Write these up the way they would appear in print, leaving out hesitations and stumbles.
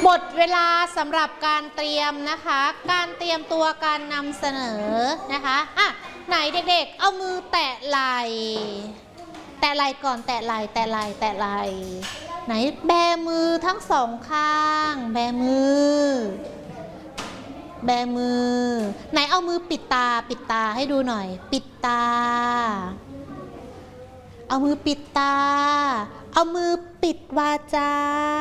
หมดเวลาสำหรับการเตรียมนะคะการเตรียมตัวการนำเสนอนะคะไหนเด็กๆเอามือแตะไหล่ก่อนแตะไหล่ไหนแบมือทั้งสองข้างแบมือไหนเอามือปิดตาให้ดูหน่อยปิดตาเอามือปิดตาเอามือปิดวาจา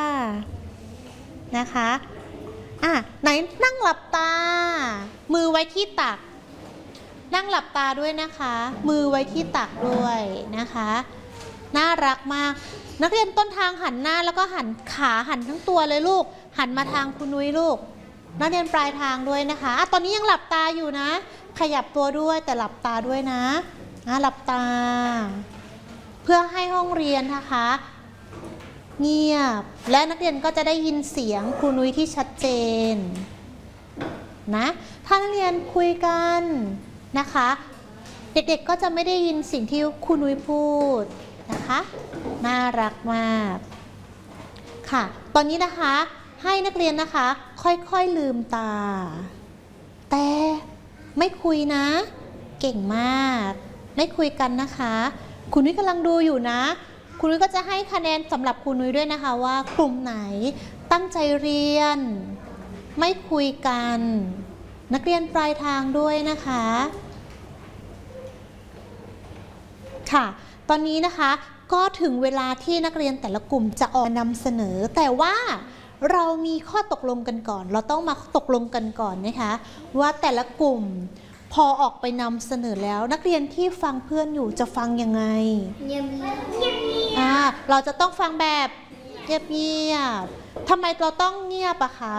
นะคะไหนนั่งหลับตามือไว้ที่ตักนั่งหลับตาด้วยนะคะมือไว้ที่ตักด้วยนะคะน่ารักมากนักเรียนต้นทางหันหน้าแล้วก็หันขาหันทั้งตัวเลยลูกหันมาทางคุณนุ้ยลูกนักเรียนปลายทางด้วยนะคะตอนนี้ยังหลับตาอยู่นะขยับตัวด้วยแต่หลับตาด้วยนะหลับตาเพื่อให้ห้องเรียนนะคะเงียบและนักเรียนก็จะได้ยินเสียงครูนุ้ยที่ชัดเจนนะถ้านักเรียนคุยกันนะคะเด็กๆก็จะไม่ได้ยินสิ่งที่ครูนุ้ยพูดนะคะน่ารักมากค่ะตอนนี้นะคะให้นักเรียนนะคะค่อยๆลืมตาแต่ไม่คุยนะเก่งมากไม่คุยกันนะคะครูนุ้ยกำลังดูอยู่นะครูนุ้ยก็จะให้คะแนนสำหรับครูนุ้ยด้วยนะคะว่ากลุ่มไหนตั้งใจเรียนไม่คุยกันนักเรียนปลายทางด้วยนะคะค่ะตอนนี้นะคะก็ถึงเวลาที่นักเรียนแต่ละกลุ่มจะออกนำเสนอแต่ว่าเรามีข้อตกลงกันก่อนเราต้องมาตกลงกันก่อนนะคะว่าแต่ละกลุ่มพอออกไปนำเสนอแล้วนักเรียนที่ฟังเพื่อนอยู่จะฟังยังไงเงียบเราจะต้องฟังแบบเงียบทำไมเราต้องเงียบอะคะ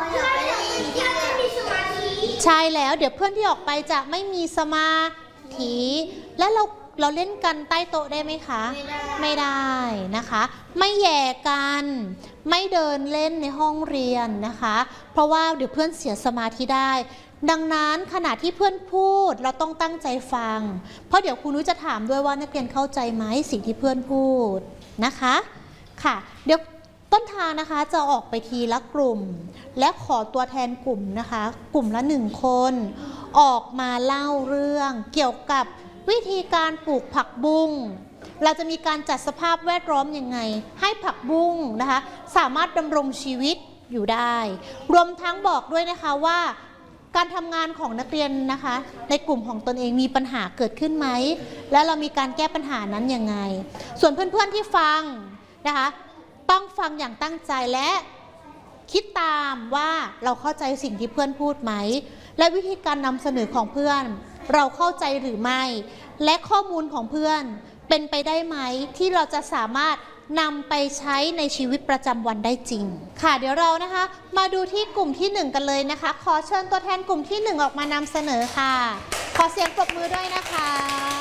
ใช่แล้วเดี๋ยวเพื่อนที่ออกไปจะไม่มีสมาธิและเราเล่นกันใต้โต๊ะได้ไหมคะไม่ได้นะคะไม่แย่กันไม่เดินเล่นในห้องเรียนนะคะเพราะว่าเดี๋ยวเพื่อนเสียสมาธิได้ดังนั้นขณะที่เพื่อนพูดเราต้องตั้งใจฟังเพราะเดี๋ยวครูนุ้ยจะถามด้วยว่านักเรียนเข้าใจไหมสิ่งที่เพื่อนพูดนะคะค่ะเดี๋ยวต้นทางนะคะจะออกไปทีละกลุ่มและขอตัวแทนกลุ่มนะคะกลุ่มละ1คนออกมาเล่าเรื่องเกี่ยวกับวิธีการปลูกผักบุ้งเราจะมีการจัดสภาพแวดล้อมยังไงให้ผักบุ้งนะคะสามารถดำรงชีวิตอยู่ได้รวมทั้งบอกด้วยนะคะว่าการทำงานของนักเรียนนะคะในกลุ่มของตนเองมีปัญหาเกิดขึ้นไหมและเรามีการแก้ปัญหานั้นยังไงส่วนเพื่อนๆที่ฟังนะคะต้องฟังอย่างตั้งใจและคิดตามว่าเราเข้าใจสิ่งที่เพื่อนพูดไหมและวิธีการนำเสนอของเพื่อนเราเข้าใจหรือไม่และข้อมูลของเพื่อนเป็นไปได้ไหมที่เราจะสามารถนำไปใช้ในชีวิตประจำวันได้จริงค่ะเดี๋ยวเรานะคะมาดูที่กลุ่มที่1กันเลยนะคะขอเชิญตัวแทนกลุ่มที่1ออกมานำเสนอค่ะขอเสียงปรบมือด้วยนะคะ